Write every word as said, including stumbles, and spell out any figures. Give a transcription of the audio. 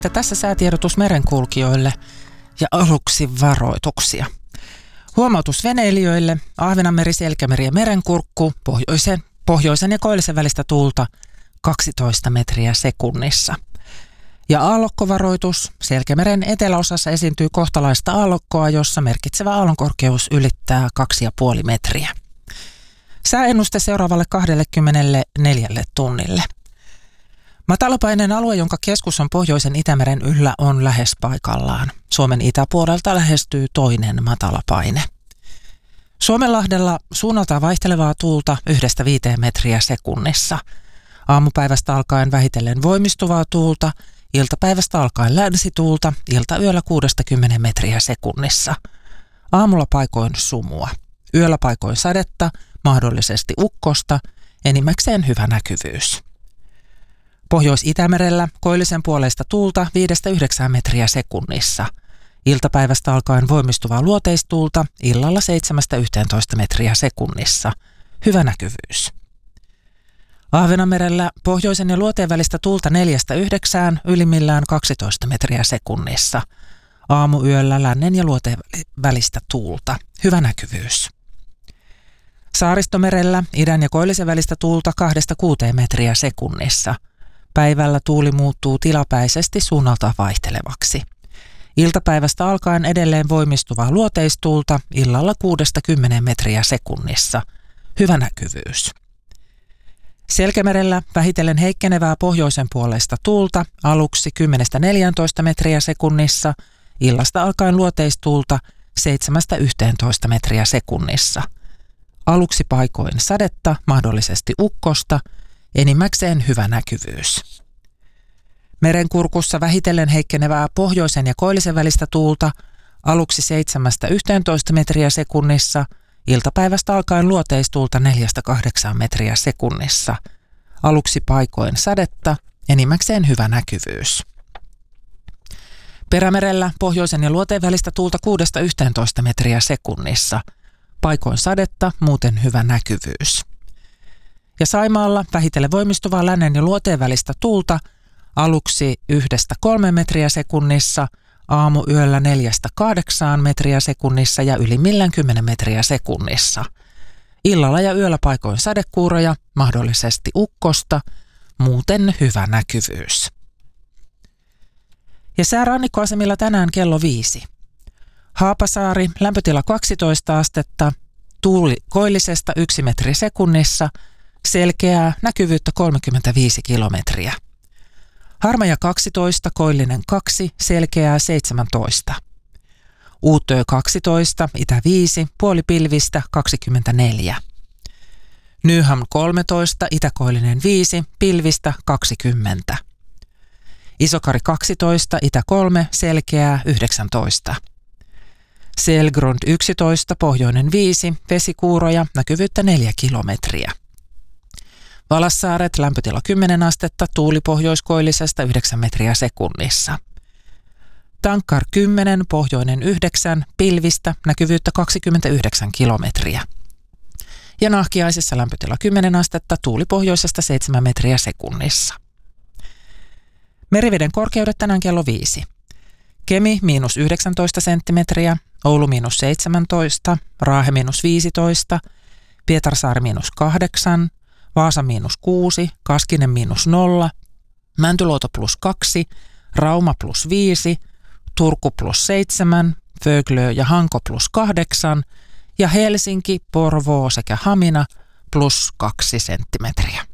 Tässä säätiedotus merenkulkijoille ja aluksi varoituksia. Huomautus veneilijöille: Ahvenanmeri, Selkämeri ja Merenkurkku, pohjoisen, pohjoisen ja koillisen välistä tuulta kaksitoista metriä sekunnissa. Ja aallokkovaroitus: Selkämeren eteläosassa esiintyy kohtalaista aallokkoa, jossa merkitsevä aallonkorkeus ylittää kaksi pilkku viisi metriä. Sääennuste seuraavalle kaksikymmentäneljä tunnille. Matalapaineen alue, jonka keskus on pohjoisen Itämeren yllä, on lähes paikallaan. Suomen itäpuolelta lähestyy toinen matalapaine. Suomenlahdella suunnaltaan vaihtelevaa tuulta yhdestä viiteen metriä sekunnissa. Aamupäivästä alkaen vähitellen voimistuvaa tuulta, iltapäivästä alkaen länsituulta, iltayöllä kuudesta kymmeneen metriä sekunnissa. Aamulla paikoin sumua, yöllä paikoin sadetta, mahdollisesti ukkosta, enimmäkseen hyvä näkyvyys. Pohjois-Itämerellä koillisen puoleista tuulta viidestä yhdeksään metriä sekunnissa. Iltapäivästä alkaen voimistuvaa luoteistuulta, illalla seitsemästä yhteentoista metriä sekunnissa. Hyvä näkyvyys. Ahvenanmerellä pohjoisen ja luoteen välistä tuulta neljästä yhdeksään, ylimmillään kaksitoista metriä sekunnissa. Aamuyöllä lännen ja luoteen välistä tuulta. Hyvä näkyvyys. Saaristomerellä idän ja koillisen välistä tuulta kahdesta kuuteen metriä sekunnissa. Päivällä tuuli muuttuu tilapäisesti suunnalta vaihtelevaksi. Iltapäivästä alkaen edelleen voimistuvaa luoteistuulta, illalla kuudesta kymmeneen metriä sekunnissa. Hyvä näkyvyys. Selkämerellä vähitellen heikkenevää pohjoisen puoleista tuulta, aluksi kymmenestä neljääntoista metriä sekunnissa, illasta alkaen luoteistuulta seitsemästä yhteentoista metriä sekunnissa. Aluksi paikoin sadetta, mahdollisesti ukkosta, enimmäkseen hyvä näkyvyys. Merenkurkussa vähitellen heikkenevää pohjoisen ja koillisen välistä tuulta, aluksi seitsemästä yhteentoista metriä sekunnissa, iltapäivästä alkaen luoteistuulta neljästä kahdeksaan metriä sekunnissa. Aluksi paikoin sadetta, enimmäkseen hyvä näkyvyys. Perämerellä pohjoisen ja luoteen välistä tuulta kuudesta yhteentoista metriä sekunnissa. Paikoin sadetta, muuten hyvä näkyvyys. Ja Saimaalla vähitellen voimistuvaa lännen ja luoteen välistä tuulta, aluksi yhdestä kolme metriä sekunnissa, aamuyöllä neljästä kahdeksaan metriä sekunnissa ja ylimmillään kymmenen metriä sekunnissa. Illalla ja yöllä paikoin sadekuuroja, mahdollisesti ukkosta, muuten hyvä näkyvyys. Ja sää rannikkoasemilla tänään kello viisi. Haapasaari, lämpötila kaksitoista astetta, tuuli koillisesta yksi metri sekunnissa, selkeää, näkyvyyttä kolmekymmentäviisi kilometriä. Harmaja kaksitoista, koillinen kaksi, selkeää seitsemäntoista. Uuttöö kaksitoista, itä viisi, puolipilvistä kaksikymmentäneljä. Nyham kolmetoista, itäkoillinen viisi, pilvistä kaksikymmentä. Isokari kaksitoista, itä kolme, selkeää yhdeksäntoista. Selgrund yksitoista, pohjoinen viisi, vesikuuroja, näkyvyyttä neljä kilometriä. Valassaaret, lämpötila kymmenen astetta, tuuli pohjoiskoillisesta yhdeksän metriä sekunnissa. Tankkar kymmenen, pohjoinen yhdeksän, pilvistä, näkyvyyttä kaksikymmentäyhdeksän kilometriä. Ja Nahkiaisessa lämpötila kymmenen astetta, tuuli pohjoisesta seitsemän metriä sekunnissa. Meriveden korkeudet tänään kello viisi. Kemi miinus yhdeksäntoista senttimetriä, Oulu miinus seitsemäntoista, Raahe miinus viisitoista, Pietarsaari miinus kahdeksan, Vaasa miinus kuusi, Kaskinen miinus nolla, Mäntyluoto plus kaksi, Rauma plus viisi, Turku plus seitsemän, Föglö ja Hanko plus kahdeksan ja Helsinki, Porvoo sekä Hamina plus kaksi senttimetriä.